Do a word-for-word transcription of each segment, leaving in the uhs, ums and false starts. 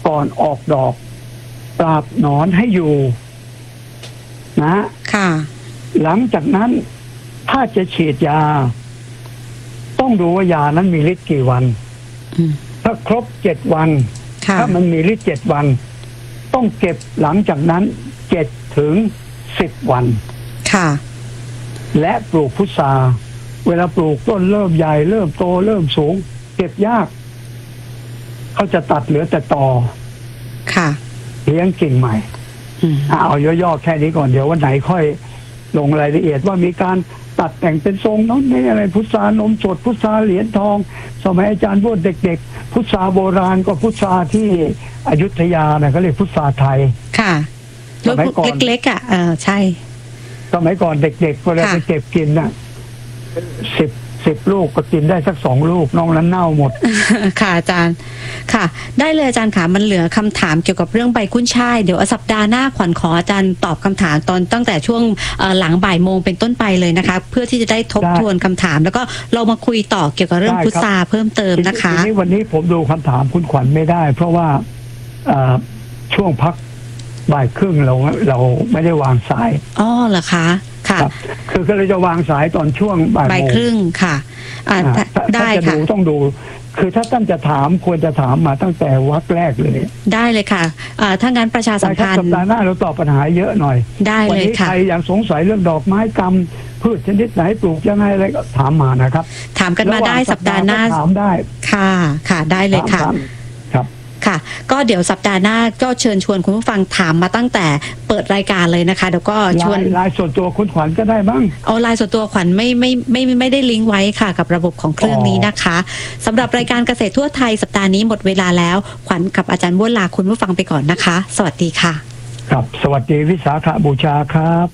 ก่อนออกดอกปราบหนอนให้อยู่นะค่ะหลังจากนั้นถ้าจะฉีดยาต้องดูว่ายานั้นมีฤทธิ์กี่วันถ้าครบเจ็ดวันถ้ามันมีฤทธิ์เจ็ดวันต้องเก็บหลังจากนั้นเจ็ดถึงสิบวันค่ะและปลูกพุทราเวลาปลูกต้นเริ่มใหญ่เริ่มโตเริ่มสูงเก็บยากเขาจะตัดเหลือแต่ตอค่ะเลี้ยงกิ่งใหม่เอาย่อๆแค่นี้ก่อนเดี๋ยววันไหนค่อยลงรายละเอียดว่ามีการตัดแต่งเป็นทรงน้องนี่อะไรพุทรานมสดพุทราเหรียญทองสมัยอาจารย์พูดเด็กๆพุทราโบราณก็พุทราที่อยุธยาเนี่ยเขาเรียกพุทราไทยค่ะสมัยก่อนเล็กๆอ่ะเออใช่สมัยก่อนเด็กๆเวลาไปเก็บกินน่ะสิบสิบลูกก็กินได้สักสองลูกน้องนั้นเน่าหมดค่ะอาจารย์ค่ะได้เลยอาจารย์ค่ะมันเหลือคำถามเกี่ยวกับเรื่องใบกุ้นช่ายเดี๋ยวสัปดาห์หน้าขวัญขออาจารย์ตอบคำถามตอนตั้งแต่ช่วงหลังบ่ายโมงเป็นต้นไปเลยนะคะเพื่อที่จะได้ทบทวนคำถามแล้วก็เรามาคุยต่อเกี่ยวกับเรื่องพุทราเพิ่มเติมนะคะทีนี้วันนี้ผมดูคำถามคุณขวัญไม่ได้เพราะว่าช่วงพักบ่ายครึ่งเราเราไม่ได้วางสายอ๋อเหรอคะค่ะคือก็เลยจะวางสายตอนช่วงบ่ายโมงบ่ายครึ่งค่ะได้ค่ะต้องดูคือถ้าท่านจะถามควรจะถามมาตั้งแต่วรรคแรกเลยได้เลยค่ะถ้างั้นประชาสัมพันธ์สัปดาห์หน้าเราตอบปัญหาเยอะหน่อยได้เลยค่ะวันนี้ใครยังสงสัยเรื่องดอกไม้กำพืชชนิดไหนปลูกยังไงอะไรก็ถามมานะครับถามกันมาได้สัปดาห์หน้าถามได้ค่ะค่ะได้เลยค่ะครับค่ะก็เดี๋ยวสัปดาห์หน้าก็เชิญชวนคุณผู้ฟังถามมาตั้งแต่เปิดรายการเลยนะคะเดี๋ยวก็ชวนไลน์ส่วนตัวคุณขวัญก็ได้บ้างเอาไลน์ส่วนตัวขวัญไม่ไม่ไม่ไม่ได้ลิงก์ไว้ค่ะกับระบบของเครื่องนี้นะคะสำหรับรายการเกษตรทั่วไทยสัปดาห์นี้หมดเวลาแล้วขวัญกับอาจารย์บ้วนลาคุณผู้ฟังไปก่อนนะคะสวัสดีค่ะครับสวัสดีวิสาขบูชาครับ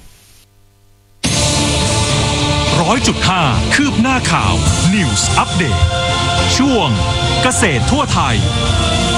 ร้อยจุดห้าคืบหน้าข่าว News Update ช่วงเกษตรทั่วไทย